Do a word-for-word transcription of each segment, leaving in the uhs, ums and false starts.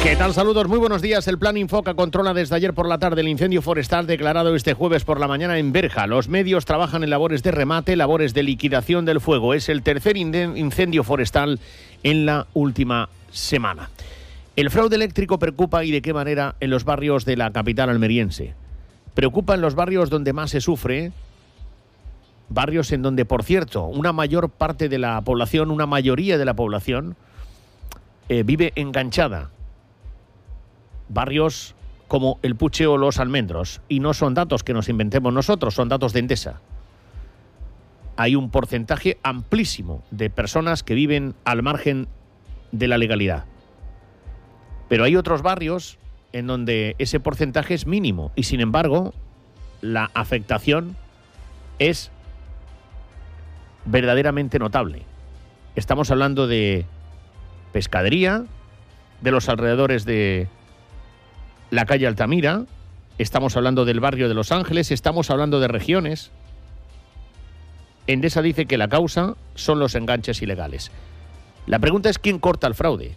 ¿Qué tal? Saludos, muy buenos días. El Plan Infoca controla desde ayer por la tarde el incendio forestal declarado este jueves por la mañana en Berja. Los medios trabajan en labores de remate, labores de liquidación del fuego. Es el tercer incendio forestal en la última semana. El fraude eléctrico preocupa, y de qué manera, en los barrios de la capital almeriense. Preocupa en los barrios donde más se sufre, barrios en donde, por cierto, una mayor parte de la población, una mayoría de la población, eh, vive enganchada. Barrios como el Puche o Los Almendros. Y no son datos que nos inventemos nosotros, son datos de Endesa. Hay un porcentaje amplísimo de personas que viven al margen de la legalidad. Pero hay otros barrios en donde ese porcentaje es mínimo y, sin embargo, la afectación es verdaderamente notable. Estamos hablando de Pescadería, de los alrededores de la calle Altamira, estamos hablando del barrio de Los Ángeles, estamos hablando de regiones. Endesa dice que la causa son los enganches ilegales. La pregunta es ¿quién corta el fraude?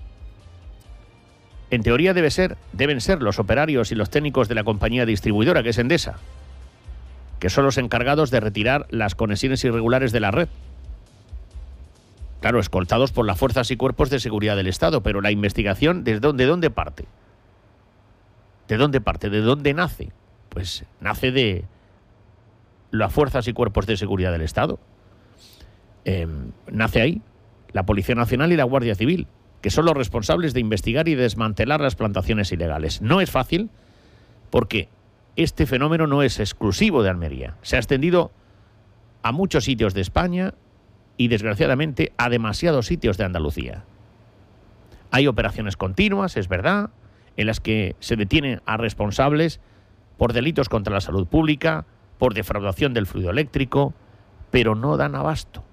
En teoría debe ser, deben ser los operarios y los técnicos de la compañía distribuidora, que es Endesa, que son los encargados de retirar las conexiones irregulares de la red. Claro, escoltados por las fuerzas y cuerpos de seguridad del Estado, pero la investigación, ¿de dónde, de dónde parte? ¿De dónde parte? ¿De dónde nace? Pues nace de las fuerzas y cuerpos de seguridad del Estado. Eh, nace ahí la Policía Nacional y la Guardia Civil, que son los responsables de investigar y desmantelar las plantaciones ilegales. No es fácil porque este fenómeno no es exclusivo de Almería. Se ha extendido a muchos sitios de España y, desgraciadamente, a demasiados sitios de Andalucía. Hay operaciones continuas, es verdad, en las que se detienen a responsables por delitos contra la salud pública, por defraudación del fluido eléctrico, pero no dan abasto.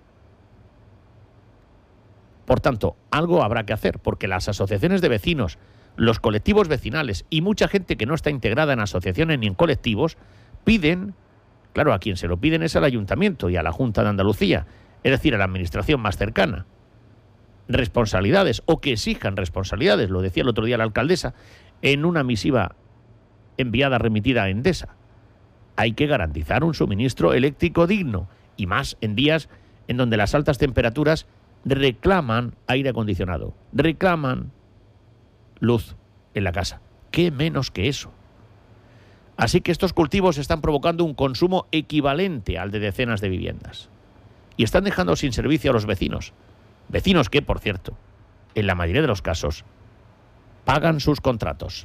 Por tanto, algo habrá que hacer, porque las asociaciones de vecinos, los colectivos vecinales y mucha gente que no está integrada en asociaciones ni en colectivos, piden, claro, a quien se lo piden es al Ayuntamiento y a la Junta de Andalucía, es decir, a la administración más cercana, responsabilidades o que exijan responsabilidades, lo decía el otro día la alcaldesa, en una misiva enviada, remitida a Endesa. Hay que garantizar un suministro eléctrico digno, y más en días en donde las altas temperaturas reclaman aire acondicionado, reclaman luz en la casa. ¿Qué menos que eso? Así que estos cultivos están provocando un consumo equivalente al de decenas de viviendas y están dejando sin servicio a los vecinos. Vecinos que, por cierto, en la mayoría de los casos, pagan sus contratos.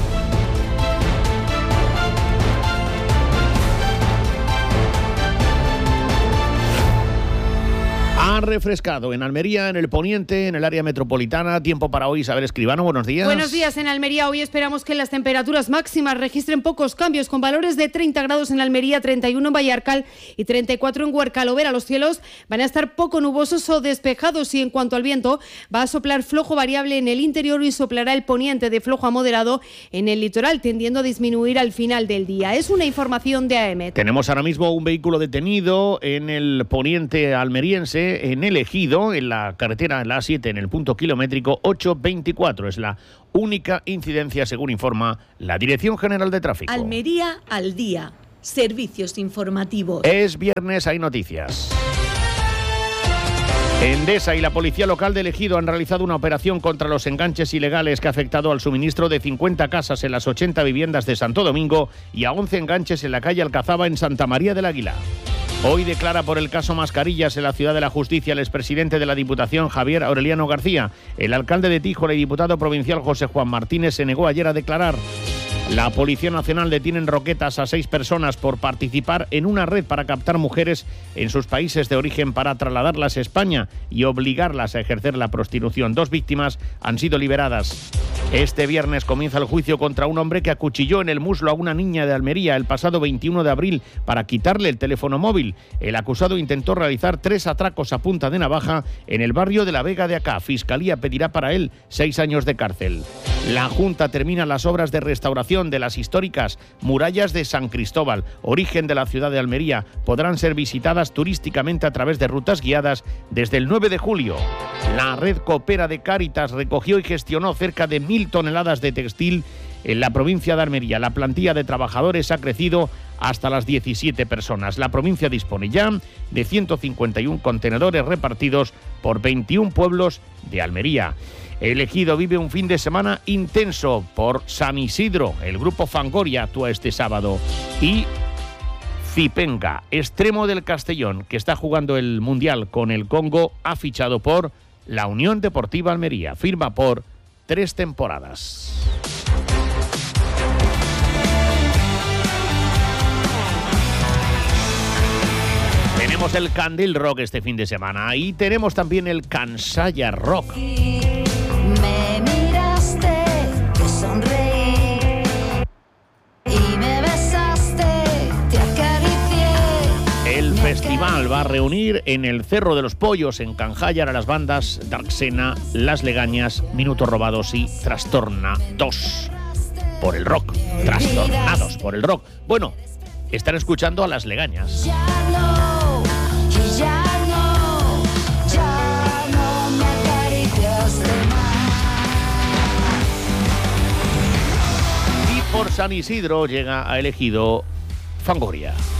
Ha refrescado en Almería, en el poniente, en el área metropolitana. Tiempo para hoy. Isabel Escribano, buenos días. Buenos días. En Almería hoy esperamos que las temperaturas máximas registren pocos cambios, con valores de treinta grados en Almería, treinta y uno en Vallarcal y treinta y cuatro en Huercalovera. Los cielos van a estar poco nubosos o despejados, y en cuanto al viento, va a soplar flojo variable en el interior y soplará el poniente de flojo a moderado en el litoral, tendiendo a disminuir al final del día. Es una información de A E M E T. Tenemos ahora mismo un vehículo detenido en el poniente almeriense, en el Ejido, en la carretera, en la A siete, en el punto kilométrico ocho veinticuatro. Es la única incidencia, según informa la Dirección General de Tráfico. Almería al día. Servicios informativos. Es viernes, hay noticias. Endesa y la Policía Local de Ejido han realizado una operación contra los enganches ilegales que ha afectado al suministro de cincuenta casas en las ochenta viviendas de Santo Domingo y a once enganches en la calle Alcazaba en Santa María del Águila. Hoy declara por el caso Mascarillas en la Ciudad de la Justicia el expresidente de la Diputación, Javier Aureliano García. El alcalde de Tíjola y diputado provincial José Juan Martínez se negó ayer a declarar. La Policía Nacional detiene en Roquetas a seis personas por participar en una red para captar mujeres en sus países de origen para trasladarlas a España y obligarlas a ejercer la prostitución. Dos víctimas han sido liberadas. Este viernes comienza el juicio contra un hombre que acuchilló en el muslo a una niña de Almería el pasado veintiuno de abril para quitarle el teléfono móvil. El acusado intentó realizar tres atracos a punta de navaja en el barrio de la Vega de Acá. Fiscalía pedirá para él seis años de cárcel. La Junta termina las obras de restauración de las históricas murallas de San Cristóbal, origen de la ciudad de Almería. Podrán ser visitadas turísticamente a través de rutas guiadas desde el nueve de julio. La red Coopera de Cáritas recogió y gestionó cerca de mil toneladas de textil en la provincia de Almería. La plantilla de trabajadores ha crecido hasta las diecisiete personas. La provincia dispone ya de ciento cincuenta y uno contenedores repartidos por veintiún pueblos de Almería. El Ejido vive un fin de semana intenso por San Isidro. El grupo Fangoria actúa este sábado. Y Zipenga, extremo del Castellón, que está jugando el Mundial con el Congo, ha fichado por la Unión Deportiva Almería. Firma por tres temporadas. Tenemos el Candil Rock este fin de semana y tenemos también el Cansaya Rock. Me miraste, te sonreí y me besaste, te acaricié. El festival va a reunir en el Cerro de los Pollos, en Canjayar, a las bandas Darksena, Las Legañas, Minutos Robados y Trastorna dos. Por el rock. Trastornados por el rock. Bueno, están escuchando a Las Legañas. Ya no, ya no, ya no me acariciaste más. Y por San Isidro llega a elegido Fangoria.